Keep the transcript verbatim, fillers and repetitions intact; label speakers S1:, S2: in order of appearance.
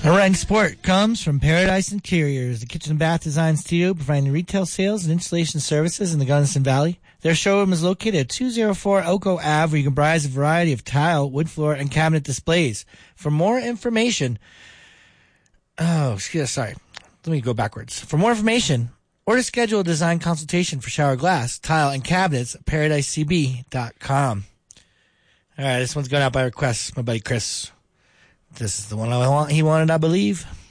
S1: All right, support comes from Paradise Interiors, the kitchen and bath design studio providing retail sales and installation services in the Gunnison Valley. Their showroom is located at two oh four Oco Avenue, where you can browse a variety of tile, wood floor, and cabinet displays. For more information, oh, excuse, sorry, let me go backwards. For more information, or to schedule a design consultation for shower glass, tile, and cabinets at paradise c b dot com. All right, this one's going out by request, my buddy Chris. This is the one I want. He wanted, I believe.